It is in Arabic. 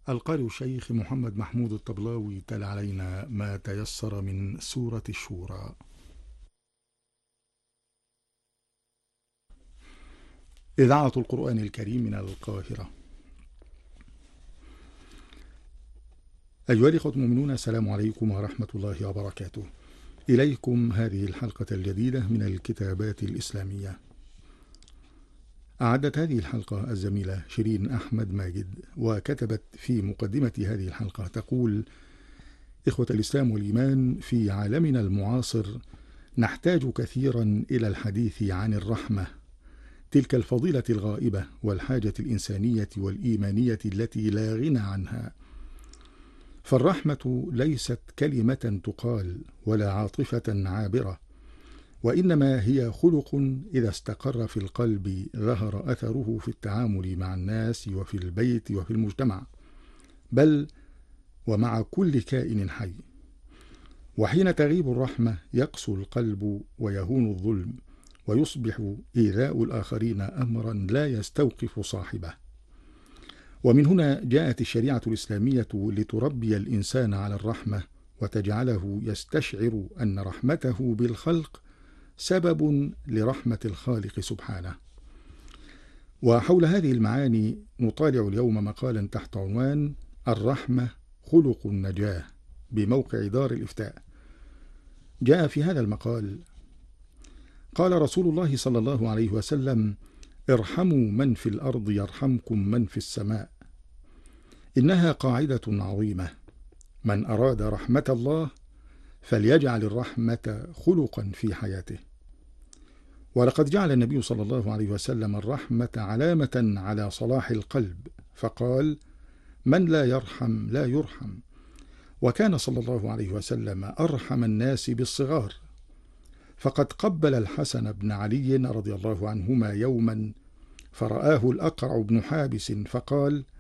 القارئ الشيخ محمد محمود الطبلاوي تلا علينا ما تيسر من سورة الشورى. إذاعة القرآن الكريم من القاهرة. أيها الإخوة المؤمنون، السلام عليكم ورحمة الله وبركاته. إليكم هذه الحلقة الجديدة من الكتابات الإسلامية. أعدت هذه الحلقة الزميلة شيرين أحمد ماجد، وكتبت في مقدمة هذه الحلقة تقول: إخوة الإسلام والإيمان، في عالمنا المعاصر نحتاج كثيرا إلى الحديث عن الرحمة، تلك الفضيلة الغائبة والحاجة الإنسانية والإيمانية التي لا غنى عنها. فالرحمة ليست كلمة تقال ولا عاطفة عابرة، وإنما هي خلق إذا استقر في القلب ظهر أثره في التعامل مع الناس وفي البيت وفي المجتمع، بل ومع كل كائن حي. وحين تغيب الرحمة يقسو القلب ويهون الظلم، ويصبح إيذاء الآخرين أمرا لا يستوقف صاحبه. ومن هنا جاءت الشريعة الإسلامية لتربي الإنسان على الرحمة، وتجعله يستشعر أن رحمته بالخلق سبب لرحمة الخالق سبحانه. وحول هذه المعاني نطالع اليوم مقالا تحت عنوان: الرحمة خلق النجاة، بموقع دار الإفتاء. جاء في هذا المقال: قال رسول الله صلى الله عليه وسلم: ارحموا من في الأرض يرحمكم من في السماء. إنها قاعدة عظيمة، من أراد رحمة الله فليجعل الرحمة خلقا في حياته. ولقد جعل النبي صلى الله عليه وسلم الرحمة علامة على صلاح القلب، فقال: من لا يرحم لا يرحم. وكان صلى الله عليه وسلم أرحم الناس بالصغار، فقد قبل الحسن بن علي رضي الله عنهما يوما، فرآه الأقرع بن حابس فقال: